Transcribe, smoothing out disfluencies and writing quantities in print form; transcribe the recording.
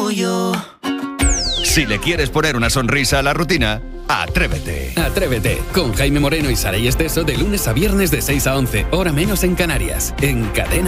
tuyo. Si le quieres poner una sonrisa a la rutina, Atrévete. Atrévete, con Jaime Moreno y Saray Esteso de lunes a viernes de 6 a 11, hora menos en Canarias, en Cadena